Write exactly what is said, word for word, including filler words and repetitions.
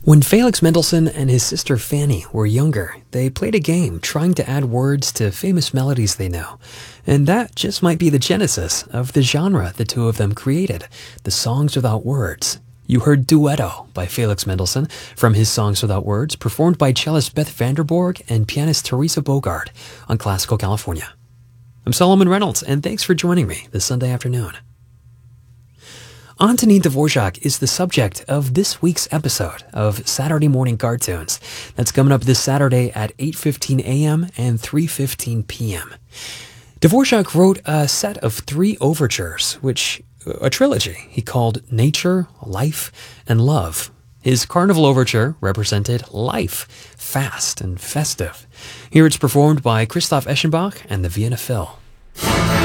When Felix Mendelssohn and his sister Fanny were younger, they played a game trying to add words to famous melodies they know. And that just might be the genesis of the genre the two of them created, the songs without words. You heard Duetto by Felix Mendelssohn from his Songs Without Words, performed by cellist Beth Vanderborg and pianist Teresa Bogard on Classical California. I'm Solomon Reynolds, and thanks for joining me this Sunday afternoon. Antonin Dvorak is the subject of this week's episode of Saturday Morning Cartoons. That's coming up this Saturday at eight fifteen a.m. and three fifteen p.m. Dvorak wrote a set of three overtures, which, a trilogy, he called Nature, Life, and Love. His Carnival Overture represented life, fast and festive. Here it's performed by Christoph Eschenbach and the Vienna Phil.